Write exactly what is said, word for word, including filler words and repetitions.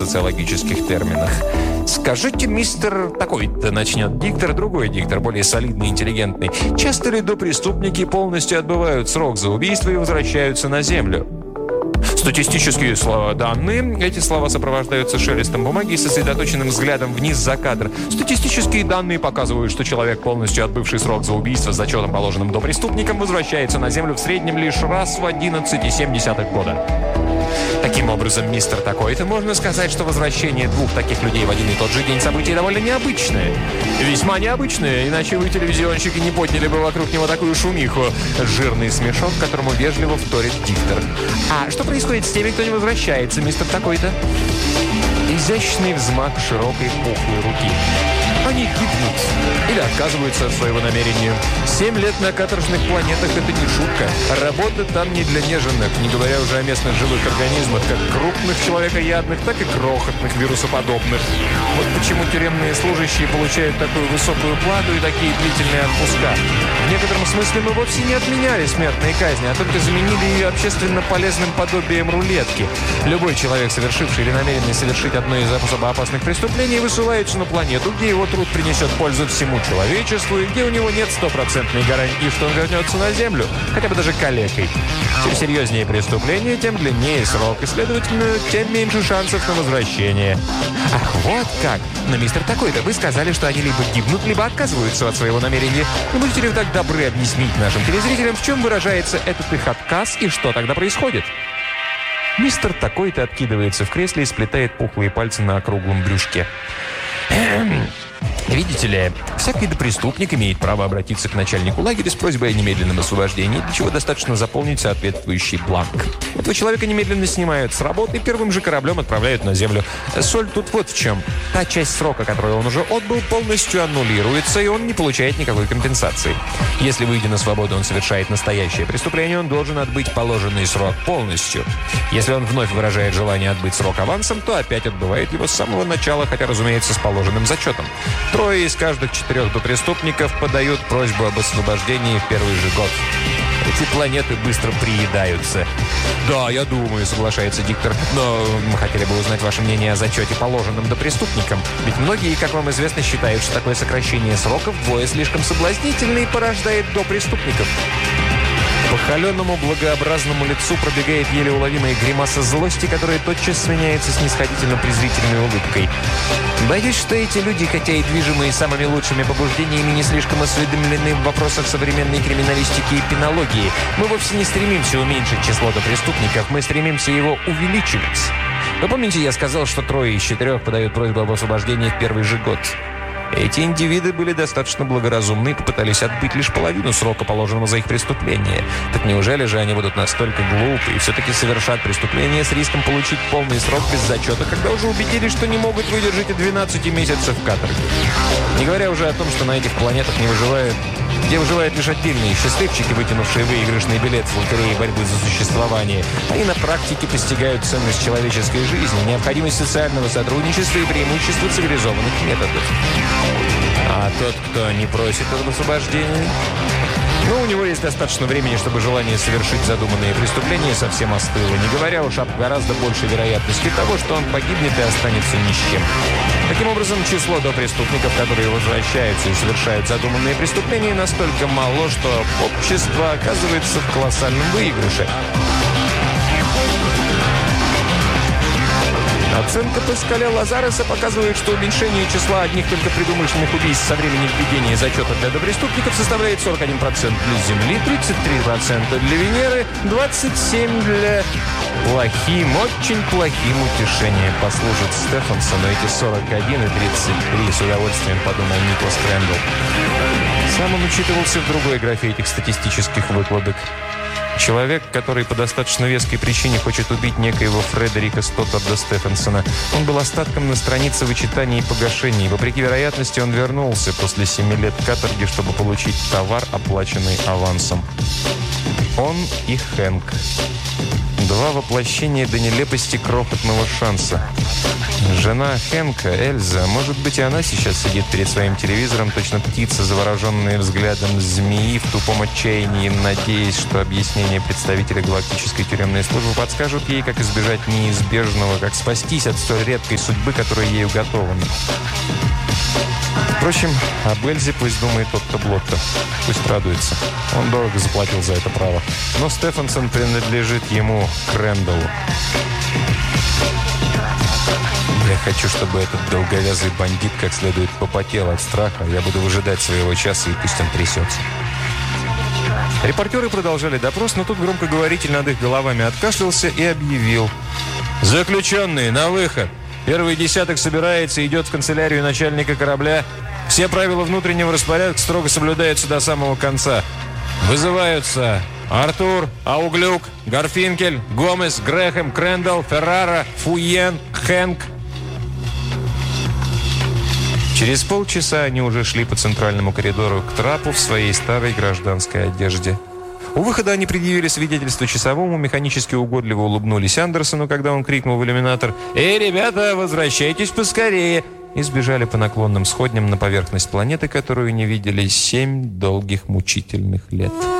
социологических терминах. «Скажите, мистер такой-то», — начнет диктор, другой диктор, более солидный и интеллигентный, «часто ли допреступники полностью отбывают срок за убийство и возвращаются на землю?» Статистические слова данные. Эти слова сопровождаются шелестом бумаги и сосредоточенным взглядом вниз за кадр. Статистические данные показывают, что человек, полностью отбывший срок за убийство с зачетом, положенным допреступникам, возвращается на землю в среднем лишь раз в одиннадцать целых семь десятых года. Таким образом, мистер такой-то, можно сказать, что возвращение двух таких людей в один и тот же день события довольно необычное. Весьма необычное, иначе вы, телевизионщики, не подняли бы вокруг него такую шумиху. Жирный смешок, которому вежливо вторит диктор. А что происходит с теми, кто не возвращается, мистер такой-то? Изящный взмах широкой пухлой руки. Они гибнут или отказываются от своего намерения. Семь лет на каторжных планетах – это не шутка. Работа там не для неженок, не говоря уже о местных живых организмах, как крупных человекоядных, так и крохотных вирусоподобных. Вот почему тюремные служащие получают такую высокую плату и такие длительные отпуска. В некотором смысле мы вовсе не отменяли смертные казни, а только заменили ее общественно полезным подобием рулетки. Любой человек, совершивший или намеренный совершить одно из особо опасных преступлений, высылается на планету, где его труд принесет пользу всему человечеству и где у него нет стопроцентной гарантии, что он вернется на Землю, хотя бы даже калекой. Чем серьезнее преступление, тем длиннее срок, и, следовательно, тем меньше шансов на возвращение. Ах, вот как! Но, мистер такой-то, вы сказали, что они либо гибнут, либо отказываются от своего намерения. Не будете ли вы так добры объяснить нашим телезрителям, в чем выражается этот их отказ и что тогда происходит? Мистер такой-то откидывается в кресле и сплетает пухлые пальцы на округлом брюшке. Видите ли, всякий преступник имеет право обратиться к начальнику лагеря с просьбой о немедленном освобождении, для чего достаточно заполнить соответствующий бланк. Этого человека немедленно снимают с работы и первым же кораблем отправляют на землю. Соль тут вот в чем. Та часть срока, которую он уже отбыл, полностью аннулируется, и он не получает никакой компенсации. Если, выйдя на свободу, он совершает настоящее преступление, он должен отбыть положенный срок полностью. Если он вновь выражает желание отбыть срок авансом, то опять отбывает его с самого начала, хотя, разумеется, с положенным зачетом. Трое из каждых четырех допреступников подают просьбу об освобождении в первый же год. Эти планеты быстро приедаются. Да, я думаю, соглашается диктор. Но мы хотели бы узнать ваше мнение о зачете, положенном допреступникам. Ведь многие, как вам известно, считают, что такое сокращение сроков вдвое слишком соблазнительно и порождает допреступников. По холеному благообразному лицу пробегает еле уловимая гримаса злости, которая тотчас сменяется снисходительно-презрительной улыбкой. Боюсь, что эти люди, хотя и движимые самыми лучшими побуждениями, не слишком осведомлены в вопросах современной криминалистики и пенологии. Мы вовсе не стремимся уменьшить число допреступников, мы стремимся его увеличивать. Вы помните, я сказал, что трое из четырех подают просьбу об освобождении в первый же год? Эти индивиды были достаточно благоразумны и попытались отбыть лишь половину срока, положенного за их преступление. Так неужели же они будут настолько глупы и все-таки совершат преступление с риском получить полный срок без зачета, когда уже убедились, что не могут выдержать и двенадцати месяцев каторги? Не говоря уже о том, что на этих планетах не выживают, где выживают лишь отдельные счастливчики, вытянувшие выигрышный билет в лотерее борьбы за существование. Они на практике постигают ценность человеческой жизни, необходимость социального сотрудничества и преимущество цивилизованных методов. А тот, кто не просит об освобождении, ну, у него есть достаточно времени, чтобы желание совершить задуманные преступления совсем остыло, не говоря уж об гораздо большей вероятности того, что он погибнет и останется ни с чем. Таким образом, число допреступников, которые возвращаются и совершают задуманные преступления, настолько мало, что общество оказывается в колоссальном выигрыше. Оценка Паскаля Лазареса показывает, что уменьшение числа одних только предумышленных убийств со времени введения зачета для допреступников составляет сорок один процент для Земли, тридцать три процента для Венеры, двадцать семь процентов для... Плохим, очень плохим утешением послужит Стефансону эти сорок один и тридцать три, с удовольствием подумал Николас Крэмбл. Сам он учитывался в другой графе этих статистических выкладок. Человек, который по достаточно веской причине хочет убить некоего Фредерика Стоддарда Стефенсона. Он был остатком на странице вычитания и погашений. Вопреки вероятности, он вернулся после семи лет каторги, чтобы получить товар, оплаченный авансом. Он и Хэнк. Два воплощения до нелепости крохотного шанса. Жена Хэнка, Эльза, может быть, и она сейчас сидит перед своим телевизором, точно птица, завороженная взглядом змеи в тупом отчаянии, надеясь, что объяснение представителя галактической тюремной службы подскажут ей, как избежать неизбежного, как спастись от столь редкой судьбы, которая ей уготована. Впрочем, об Эльзе пусть думает Отто Блотто. Пусть радуется. Он дорого заплатил за это право. Но Стефансон принадлежит ему, Крэндаллу. Я хочу, чтобы этот долговязый бандит как следует попотел от страха. Я буду выжидать своего часа, и пусть он трясется. Репортеры продолжали допрос, но тут громкоговоритель над их головами откашлялся и объявил: «Заключенные, на выход! Первый десяток собирается и идет в канцелярию начальника корабля. Все правила внутреннего распорядка строго соблюдаются до самого конца. Вызываются Артур, Ауглюк, Гарфинкель, Гомес, Грэхэм, Крэндалл, Феррара, Фуйен, Хэнк». Через полчаса они уже шли по центральному коридору к трапу в своей старой гражданской одежде. У выхода они предъявили свидетельство часовому, механически угодливо улыбнулись Андерсону, когда он крикнул в иллюминатор: «Эй, ребята, возвращайтесь поскорее!» и сбежали по наклонным сходням на поверхность планеты, которую не видели семь долгих мучительных лет.